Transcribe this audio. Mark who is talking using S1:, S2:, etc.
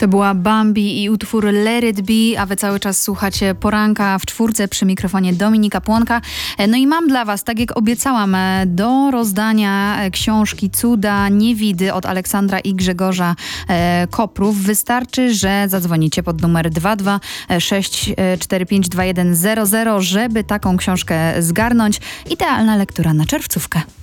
S1: To była Bambi i utwór Let It Be, a wy cały czas słuchacie Poranka w czwórce, przy mikrofonie Dominika Płonka. No i mam dla was, tak jak obiecałam, do rozdania książki Cuda Niewidy od Aleksandra i Grzegorza Koprów. Wystarczy, że zadzwonicie pod numer 226452100, żeby taką książkę zgarnąć. Idealna lektura na czerwcówkę.